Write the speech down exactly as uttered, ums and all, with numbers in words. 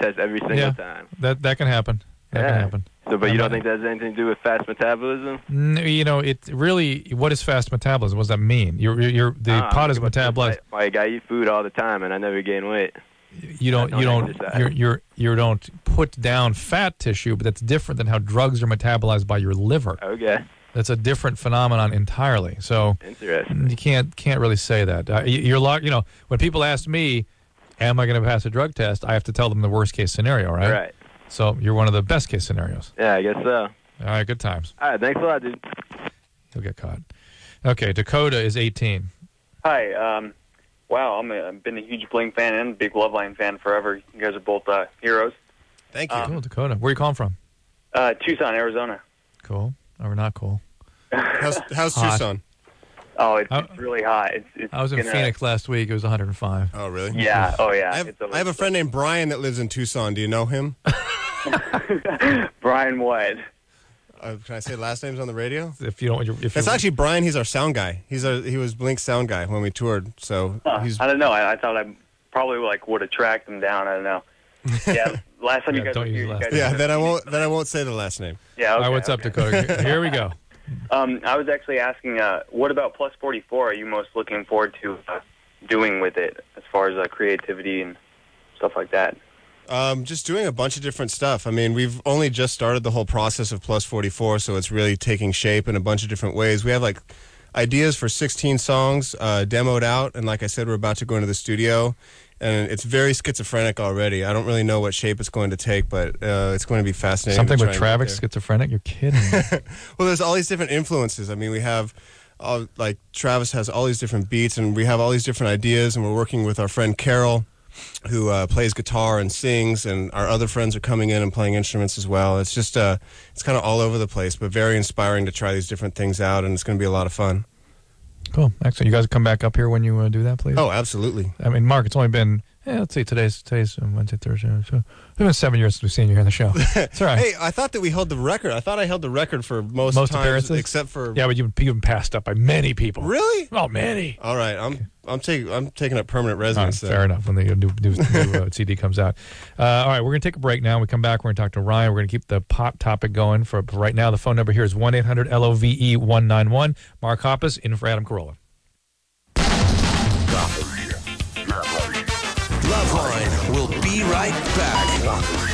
test every single yeah, time. That that can happen. That yeah. can happen. So, but you I'm don't not- think that has anything to do with fast metabolism? N- You know, it really. What is fast metabolism? What does that mean? You're, you're, you're the Ah, pot I'm is thinking about metabolized. this, Like, like, I eat food all the time, and I never gain weight. You don't. don't You don't. exercise. You're, you're. You don't put down fat tissue, but that's different than how drugs are metabolized by your liver. Okay. That's a different phenomenon entirely. So Interesting. you can't can't really say that. Uh, you- you're locked. You know, when people ask me, "Am I going to pass a drug test?" I have to tell them the worst case scenario, right? Right. So you're one of the best case scenarios. Yeah, I guess so. All right, good times. All right, thanks a lot, dude. He'll get caught. Okay, Dakota is eighteen. Hi. Um, wow, I'm a, I've been a huge Bling fan and a big Loveline fan forever. You guys are both uh, heroes. Thank you. Um, Cool, Dakota. Where are you calling from? Uh, Tucson, Arizona. Cool. Or not cool. How's, how's Hot. Tucson? Oh, it's, I- it's really hot. It's, it's I was in gonna, Phoenix last week. It was one hundred five. Oh, really? Yeah. Oh, yeah. I have, It's a- I have a friend named Brian that lives in Tucson. Do you know him? Brian White. Uh, can I say last names on the radio? If you don't, if It's you, actually Brian. He's our sound guy. He's a he was Blink's sound guy when we toured. So Huh. he's I don't know. I, I thought I probably like would have tracked him down. I don't know. Yeah. Last time Yeah, you guys don't were use here, the you last guys name. yeah. said- Then I won't then I won't say the last name. Yeah. All Okay, right, what's up, okay. Dakota? Here we go. Um, I was actually asking, uh, what about Plus forty-four? Are you most looking forward to uh, doing with it as far as uh, creativity and stuff like that? Um, just doing a bunch of different stuff. I mean, we've only just started the whole process of Plus forty-four, so it's really taking shape in a bunch of different ways. We have like ideas for sixteen songs uh, demoed out, and like I said, we're about to go into the studio, and it's very schizophrenic already. I don't really know what shape it's going to take, but uh, it's going to be fascinating. Something to with try and get Travis, there. schizophrenic? You're kidding me. Well, there's all these different influences. I mean, we have, all, like, Travis has all these different beats, and we have all these different ideas, and we're working with our friend Carol, who uh, plays guitar and sings, and our other friends are coming in and playing instruments as well. It's just, uh, it's kind of all over the place, but very inspiring to try these different things out, and it's going to be a lot of fun. Cool. Excellent. You guys come back up here when you uh, do that, please? Oh, absolutely. I mean, Mark, it's only been, eh, let's see, today's today's uh, Wednesday, Thursday. So it's been seven years since we've seen you here on the show. It's all right. Hey, I thought that we held the record. I thought I held the record for most, Most times, appearances? except for... Yeah, but you've, you've been passed up by many people. Really? Oh, many. All right, I'm I'm taking I'm taking up permanent All right, residence. then. fair enough when the new, new, new uh, C D comes out. Uh, all right, we're going to take a break now. When we come back, we're going to talk to Ryan. We're going to keep the pop topic going for, for right now. The phone number here is one eight hundred L O V E one nine one. Mark Hoppus in for Adam Carolla. Loveline will be right back.